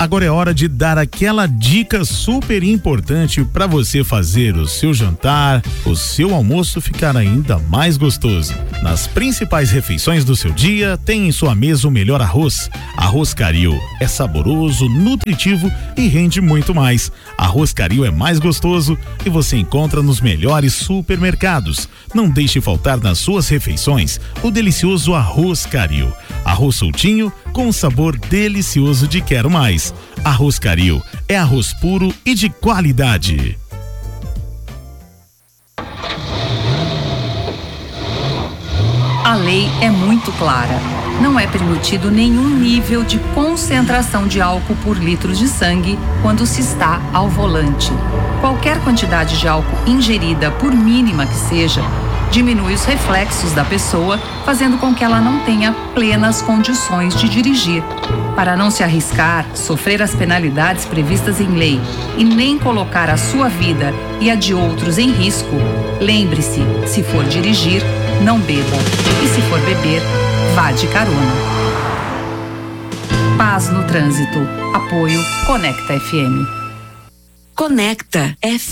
Agora é hora de dar aquela dica super importante para você fazer o seu jantar, o seu almoço ficar ainda mais gostoso. Nas principais refeições do seu dia, tem em sua mesa o melhor arroz. Arroz Caril é saboroso, nutritivo e rende muito mais. Arroz Caril é mais gostoso e você encontra nos melhores supermercados. Não deixe faltar nas suas refeições o delicioso Arroz Caril. Arroz soltinho com sabor delicioso de quero mais. Arroz Caril é arroz puro e de qualidade. A lei é muito clara. Não é permitido nenhum nível de concentração de álcool por litro de sangue quando se está ao volante. Qualquer quantidade de álcool ingerida, por mínima que seja, diminui os reflexos da pessoa, fazendo com que ela não tenha plenas condições de dirigir. Para não se arriscar, sofrer as penalidades previstas em lei e nem colocar a sua vida e a de outros em risco, lembre-se, se for dirigir, não beba. E se for beber, vá de carona. Paz no trânsito. Apoio Conecta FM. Conecta FM.